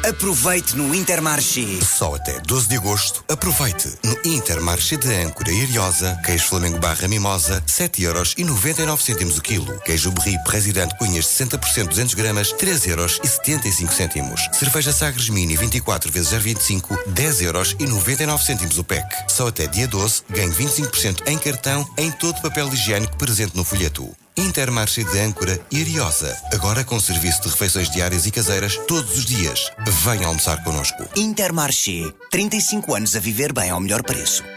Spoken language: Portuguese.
Aproveite no Intermarché. Só até 12 de agosto, aproveite no Intermarché de Âncora e Ariosa, queijo Flamengo barra Mimosa, 7,99€ o quilo. Queijo Brie Presidente Cunhas 60% 200 gramas, 3,75€. Cerveja Sagres Mini 24 vezes 0,25, 10,99€ o pack. Só até dia 12, ganhe 25% em cartão em todo papel higiênico presente no folheto. Intermarché de Âncora e Ariosa, agora com serviço de refeições diárias e caseiras todos os dias. Venha almoçar connosco. Intermarché, 35 anos a viver bem ao melhor preço.